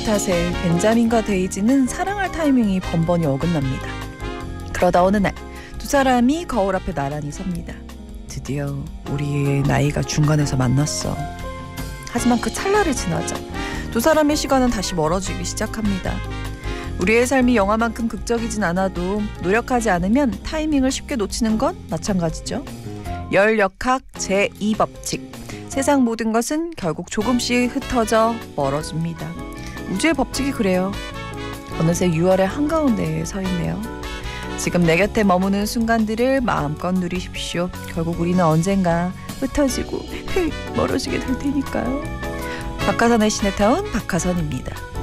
탓에 벤자민과 데이지는 사랑할 타이밍이 번번이 어긋납니다. 그러다 어느 날 두 사람이 거울 앞에 나란히 섭니다. 드디어 우리의 나이가 중간에서 만났어. 하지만 그 찰나를 지나자 두 사람의 시간은 다시 멀어지기 시작합니다. 우리의 삶이 영화만큼 극적이진 않아도 노력하지 않으면 타이밍을 쉽게 놓치는 건 마찬가지죠. 열역학 제2법칙. 세상 모든 것은 결국 조금씩 흩어져 멀어집니다. 우주의 법칙이 그래요. 어느새 6월의 한가운데에 서 있네요. 지금 내 곁에 머무는 순간들을 마음껏 누리십시오. 결국 우리는 언젠가 흩어지고 멀어지게 될 테니까요. 박하선의 시네타운 박하선입니다.